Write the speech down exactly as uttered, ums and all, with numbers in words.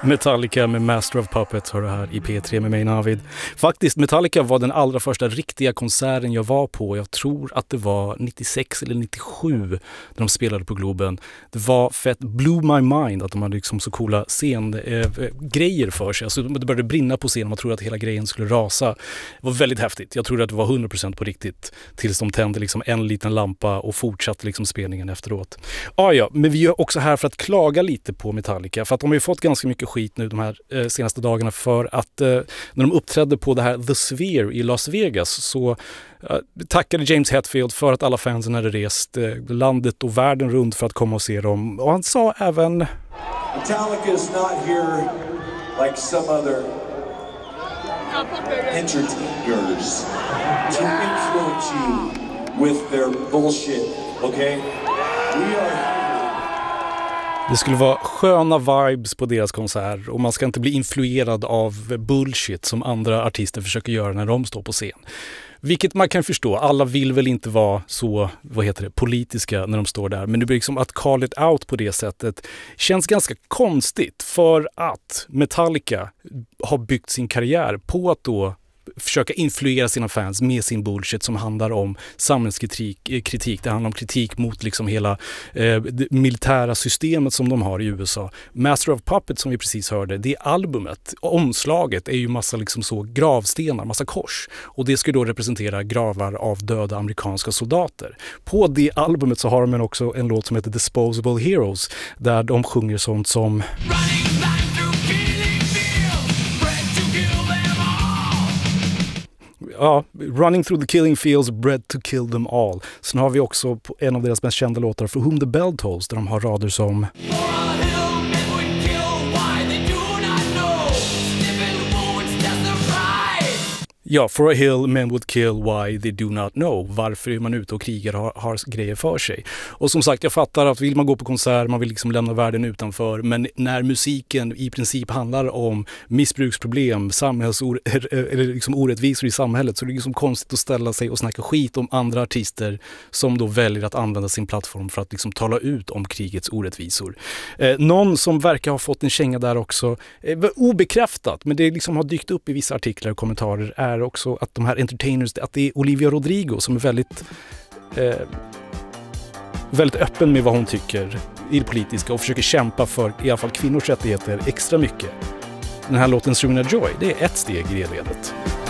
Metallica med Master of Puppets har du här i P tre med mig, Navid. Faktiskt, Metallica var den allra första riktiga konserten jag var på. Jag tror att det var nittiosex eller nittiosju när de spelade på Globen. Det var fett, blew my mind att de hade liksom så coola scengrejer äh, för sig. Alltså, det började brinna på scenen, man trodde att hela grejen skulle rasa. Det var väldigt häftigt. Jag trodde att det var hundra procent på riktigt tills de tände liksom en liten lampa och fortsatte liksom spelningen efteråt. Ah, ja, men vi är också här för att klaga lite på Metallica, för att de har ju fått ganska mycket skit nu de här eh, senaste dagarna för att eh, när de uppträdde på det här The Sphere i Las Vegas så eh, tackade James Hetfield för att alla fansen hade rest eh, landet och världen runt för att komma och se dem. Och han sa även: Metallica is not here like some other entertainers to influence you with their bullshit, okay? We are. Det skulle vara sköna vibes på deras konsert och man ska inte bli influerad av bullshit som andra artister försöker göra när de står på scen. Vilket man kan förstå, alla vill väl inte vara så, vad heter det, politiska när de står där. Men det blir liksom att call it out på det sättet känns ganska konstigt, för att Metallica har byggt sin karriär på att då försöka influera sina fans med sin bullshit som handlar om samhällskritik. Kritik. Det handlar om kritik mot liksom hela eh, det militära systemet som de har i U S A. Master of Puppets som vi precis hörde, det albumet, omslaget är ju massa liksom så gravstenar, massa kors. Och det ska då representera gravar av döda amerikanska soldater. På det albumet så har de också en låt som heter Disposable Heroes där de sjunger sånt som Ja, Running through the killing fields, bred to kill them all. Sen har vi också en av deras mest kända låtar, For whom the bell tolls, där de har rader som Ja, for a hill men would kill why they do not know. Varför är man ute och krigar och har, har grejer för sig. Och som sagt, jag fattar att vill man gå på konsert, man vill liksom lämna världen utanför. Men när musiken i princip handlar om missbruksproblem, samhällsor, eller liksom orättvisor i samhället, så är det liksom konstigt att ställa sig och snacka skit om andra artister som då väljer att använda sin plattform för att liksom tala ut om krigets orättvisor. Eh, någon som verkar ha fått en känga där också, eh, obekräftat, men det liksom har dykt upp i vissa artiklar och kommentarer, är också att de här entertainers, att det är Olivia Rodrigo som är väldigt eh, väldigt öppen med vad hon tycker i det politiska och försöker kämpa för i alla fall kvinnors rättigheter extra mycket. Den här låten Serena Joy, det är ett steg i det ledet.